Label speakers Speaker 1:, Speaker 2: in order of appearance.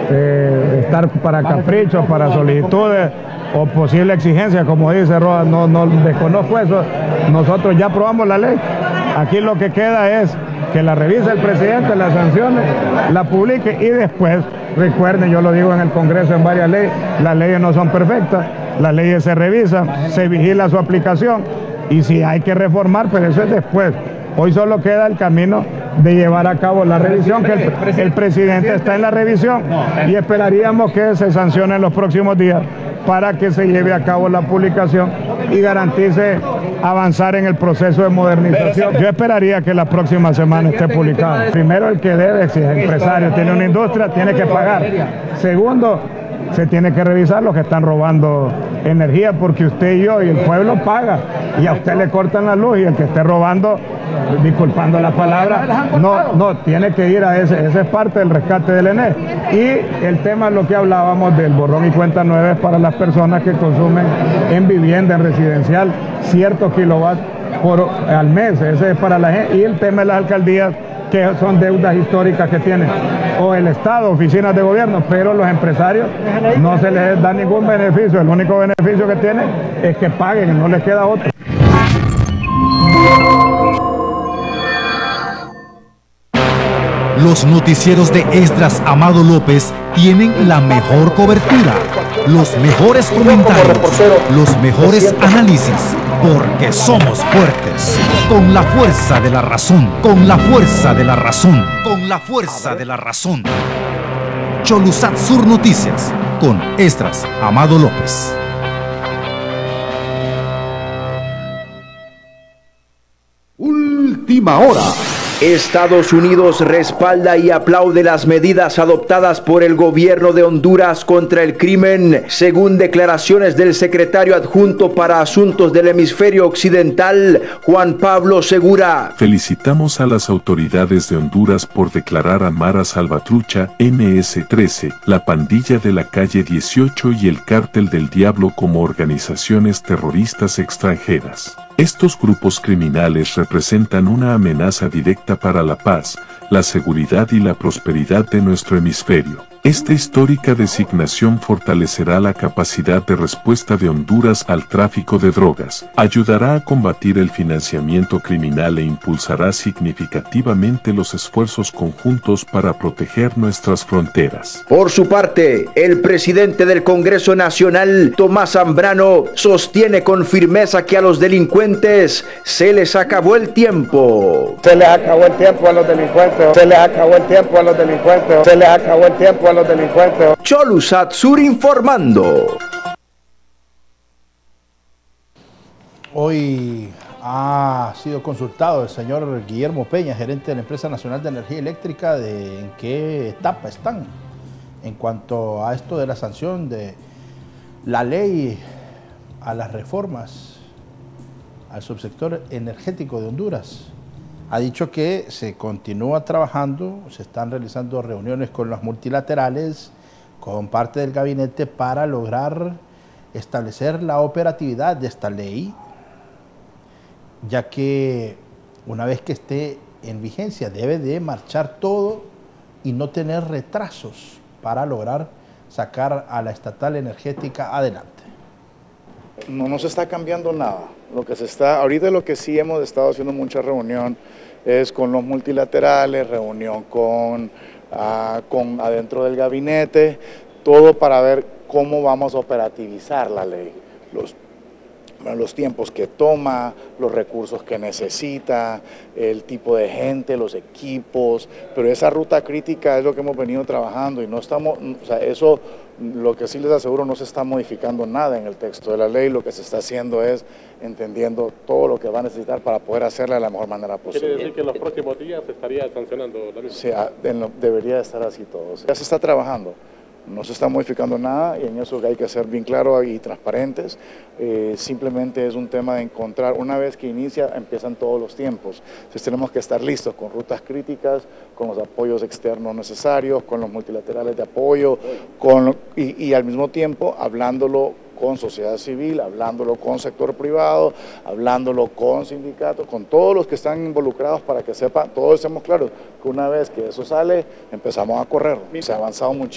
Speaker 1: estar para caprichos, para solicitudes o posible exigencia, como dice Roa, no desconozco eso. Nosotros ya aprobamos la ley. Aquí lo que queda es que la revise el presidente, las sanciones, la publique y después, recuerden, yo lo digo en el Congreso en varias leyes, las leyes no son perfectas, las leyes se revisan, se vigila su aplicación y si hay que reformar, pero eso es después. Hoy solo queda el camino de llevar a cabo la revisión, que el presidente está en la revisión y esperaríamos que se sancione en los próximos días para que se lleve a cabo la publicación y garantice avanzar en el proceso de modernización. Yo esperaría que la próxima semana esté publicado. Primero, el que debe, si es empresario, tiene una industria, tiene que pagar. Segundo, se tiene que revisar los que están robando energía, porque usted y yo y el pueblo paga y a usted le cortan la luz, y el que esté robando, disculpando la palabra, no tiene que ir a ese es parte del rescate del ENE. Y el tema es lo que hablábamos del borrón y cuenta nueva para las personas que consumen en vivienda, en residencial, ciertos kilovatios al mes, ese es para la gente. Y el tema de las alcaldías, que son deudas históricas que tienen, o el Estado, oficinas de gobierno, pero los empresarios no se les da ningún beneficio, el único beneficio que tienen es que paguen, no les queda otro.
Speaker 2: Los noticieros de Esdras Amado López tienen la mejor cobertura, los mejores comentarios, los mejores análisis, porque somos fuertes, con la fuerza de la razón, con la fuerza de la razón, con la fuerza de la razón. Cholusat Sur Noticias, con Esdras Amado López.
Speaker 3: Última hora. Estados Unidos respalda y aplaude las medidas adoptadas por el gobierno de Honduras contra el crimen, según declaraciones del secretario adjunto para Asuntos del Hemisferio Occidental, Juan Pablo Segura.
Speaker 4: Felicitamos a las autoridades de Honduras por declarar a Mara Salvatrucha, MS-13, la pandilla de la calle 18 y el Cártel del Diablo como organizaciones terroristas extranjeras. Estos grupos criminales representan una amenaza directa para la paz, la seguridad y la prosperidad de nuestro hemisferio. Esta histórica designación fortalecerá la capacidad de respuesta de Honduras al tráfico de drogas, ayudará a combatir el financiamiento criminal e impulsará significativamente los esfuerzos conjuntos para proteger nuestras fronteras.
Speaker 3: Por su parte, el presidente del Congreso Nacional, Tomás Zambrano, sostiene con firmeza que a los delincuentes se les acabó el tiempo.
Speaker 5: Se les acabó el tiempo a los delincuentes, se les acabó el tiempo a los delincuentes, se les acabó el tiempo a los delincuentes.
Speaker 3: Cholusat Sur informando.
Speaker 6: Hoy ha sido consultado el señor Guillermo Peña, gerente de la Empresa Nacional de Energía Eléctrica, de en qué etapa están en cuanto a esto de la sanción de la ley a las reformas al subsector energético de Honduras. Ha dicho que se continúa trabajando, se están realizando reuniones con los multilaterales, con parte del gabinete para lograr establecer la operatividad de esta ley, ya que una vez que esté en vigencia debe de marchar todo y no tener retrasos para lograr sacar a la estatal energética adelante.
Speaker 7: No se está cambiando nada. Ahorita lo que sí hemos estado haciendo mucha reunión es con los multilaterales, reunión con adentro del gabinete, todo para ver cómo vamos a operativizar la ley, los tiempos que toma, los recursos que necesita, el tipo de gente, los equipos, pero esa ruta crítica es lo que hemos venido trabajando y no estamos, o sea, eso, lo que sí les aseguro, no se está modificando nada en el texto de la ley, lo que se está haciendo es entendiendo todo lo que va a necesitar para poder hacerla de la mejor manera posible.
Speaker 8: ¿Quiere decir que en los próximos días se estaría sancionando la misma?
Speaker 7: Sí, debería estar así todo. Ya se está trabajando. No se está modificando nada y en eso hay que ser bien claros y transparentes. Simplemente es un tema de encontrar, una vez que inicia, empiezan todos los tiempos. Entonces tenemos que estar listos con rutas críticas, con los apoyos externos necesarios, con los multilaterales de apoyo, y al mismo tiempo hablándolo con sociedad civil, hablándolo con sector privado, hablándolo con sindicatos, con todos los que están involucrados para que sepan, todos estemos claros que una vez que eso sale, empezamos a correr. Se ha avanzado muchísimo.